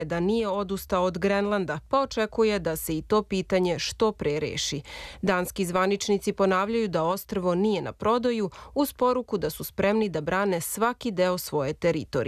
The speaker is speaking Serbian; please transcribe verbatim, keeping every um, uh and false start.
da nije odustao od Grenlanda, pa očekuje da se i to pitanje što pre reši. Danski zvaničnici ponavljaju da ostrvo nije na prodaju, uz poruku da su spremni da brane svaki deo svoje teritorije.